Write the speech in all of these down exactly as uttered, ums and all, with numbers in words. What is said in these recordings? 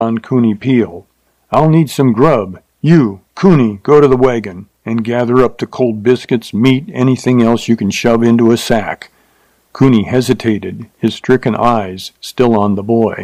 on Cooney Peel. I'll need some grub. You, Cooney, go to the wagon and gather up the cold biscuits, meat, anything else you can shove into a sack. Cooney hesitated, his stricken eyes still on the boy.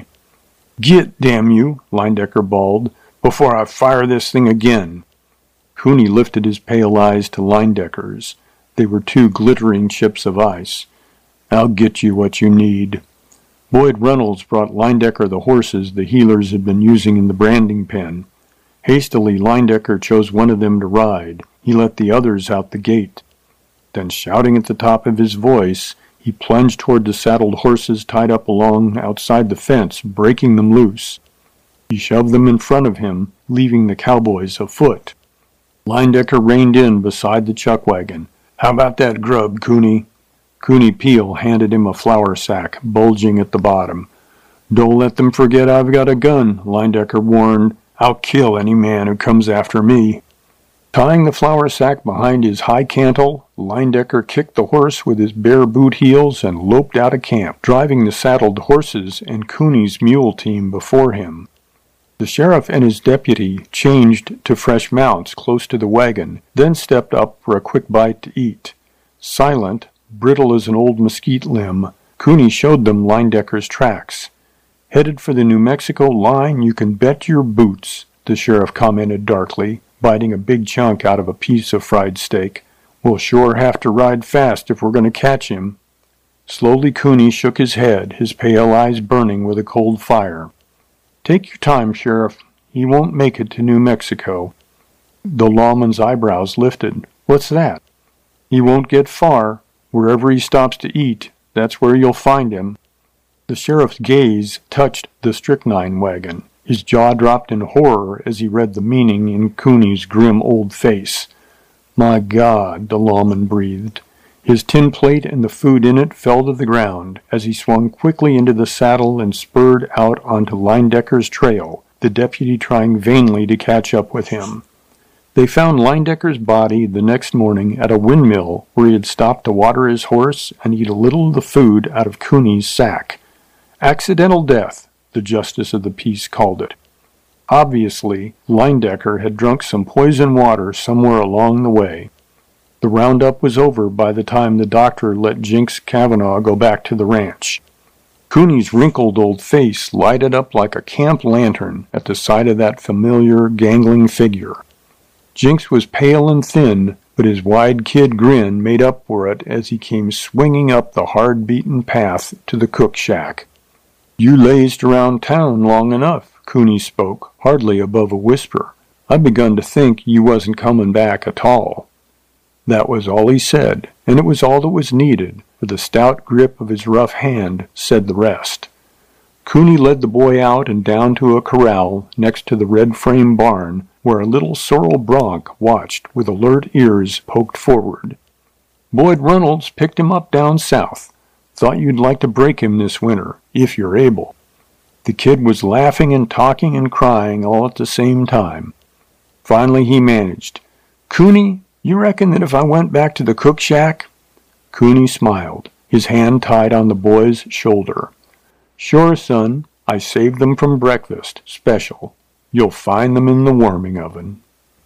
Get, damn you, Leyendecker bawled, before I fire this thing again. Cooney lifted his pale eyes to Leyendecker's. They were two glittering chips of ice. I'll get you what you need. Boyd Reynolds brought Leyendecker the horses the healers had been using in the branding pen. Hastily, Leyendecker chose one of them to ride. He let the others out the gate. Then, shouting at the top of his voice, he plunged toward the saddled horses tied up along outside the fence, breaking them loose. He shoved them in front of him, leaving the cowboys afoot. Leyendecker reined in beside the chuck wagon. How about that grub, Cooney? Cooney Peel handed him a flour sack, bulging at the bottom. Don't let them forget I've got a gun, Leyendecker warned. I'll kill any man who comes after me. Tying the flour sack behind his high cantle, Leyendecker kicked the horse with his bare boot heels and loped out of camp, driving the saddled horses and Cooney's mule team before him. The sheriff and his deputy changed to fresh mounts close to the wagon, then stepped up for a quick bite to eat. Silent, brittle as an old mesquite limb, Cooney showed them Leyendecker's tracks. Headed for the New Mexico line, you can bet your boots, the sheriff commented darkly, biting a big chunk out of a piece of fried steak. We'll sure have to ride fast if we're going to catch him. Slowly Cooney shook his head, his pale eyes burning with a cold fire. Take your time, Sheriff. He won't make it to New Mexico. The lawman's eyebrows lifted. What's that? He won't get far. Wherever he stops to eat, that's where you'll find him. The sheriff's gaze touched the strychnine wagon. His jaw dropped in horror as he read the meaning in Cooney's grim old face. My God, the lawman breathed. His tin plate and the food in it fell to the ground as he swung quickly into the saddle and spurred out onto Leyendecker's trail, the deputy trying vainly to catch up with him. They found Leyendecker's body the next morning at a windmill where he had stopped to water his horse and eat a little of the food out of Cooney's sack. Accidental death, the justice of the peace called it. Obviously, Leyendecker had drunk some poison water somewhere along the way. The roundup was over by the time the doctor let Jinx Kavanaugh go back to the ranch. Cooney's wrinkled old face lighted up like a camp lantern at the sight of that familiar, gangling figure. Jinx was pale and thin, but his wide kid grin made up for it as he came swinging up the hard-beaten path to the cook shack. You lazed around town long enough, Cooney spoke, hardly above a whisper. I begun to think you wasn't coming back at all. That was all he said, and it was all that was needed, for the stout grip of his rough hand said the rest. Cooney led the boy out and down to a corral next to the red-frame barn, where a little sorrel bronc watched with alert ears poked forward. Boyd Reynolds picked him up down south. Thought you'd like to break him this winter, if you're able. The kid was laughing and talking and crying all at the same time. Finally he managed. Cooney, you reckon that if I went back to the cook shack? Cooney smiled, his hand tied on the boy's shoulder. Sure, son, I saved them from breakfast, special. You'll find them in the warming oven.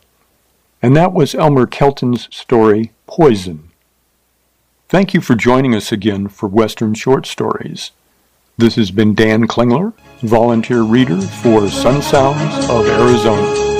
And that was Elmer Kelton's story, Poison. Thank you for joining us again for Western Short Stories. This has been Dan Klingler, volunteer reader for Sun Sounds of Arizona.